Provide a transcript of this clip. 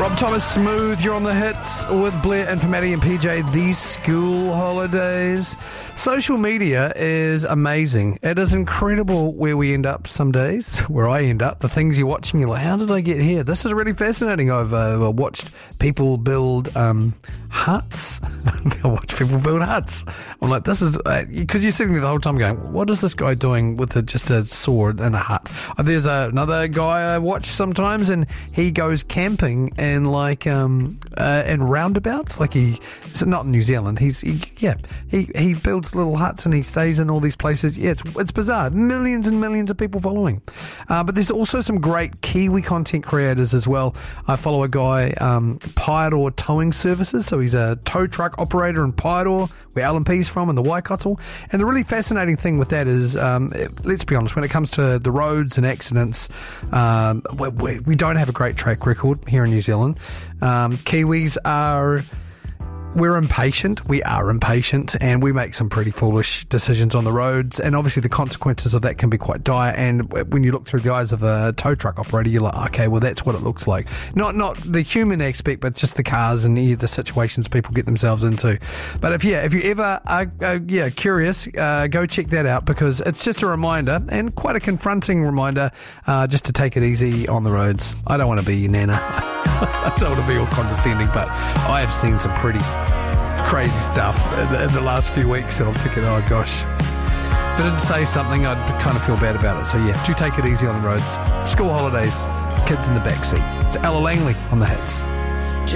Rob Thomas, Smooth, you're on the hits with Blair and for Maddie and PJ, these school holidays. Social media is amazing. It is incredible where we end up some days, where I end up, the things you're watching, you're like, how did I get here? This is really fascinating. I've watched people build huts. I watch people build huts. I'm like, this is, because you're sitting there the whole time going, what is this guy doing with just a sword and a hut? There's another guy I watch sometimes, and he goes camping in in roundabouts. Like it's not in New Zealand. He builds little huts and he stays in all these places. Yeah, it's bizarre. Millions and millions of people following. But there's also some great Kiwi content creators as well. I follow a guy, Pyador Towing Services. So he's a tow truck operator in Pyador, where Alan P's from, in the Waikato. And the really fascinating thing with that is, let's be honest, when it comes to the roads and accidents, we don't have a great track record here in New Zealand. Kiwis we're impatient. We are impatient, and we make some pretty foolish decisions on the roads. And obviously, the consequences of that can be quite dire. And when you look through the eyes of a tow truck operator, you're like, okay, well, that's what it looks like. Not the human aspect, but just the cars and the situations people get themselves into. But if you ever are curious, go check that out, because it's just a reminder, and quite a confronting reminder, just to take it easy on the roads. I don't want to be your nana. I don't want to be all condescending, but I have seen some pretty crazy stuff in the last few weeks, and I'm thinking, oh gosh, if I didn't say something, I'd kind of feel bad about it. So yeah, do take it easy on the roads. School holidays, kids in the backseat. It's Ella Langley on the hits.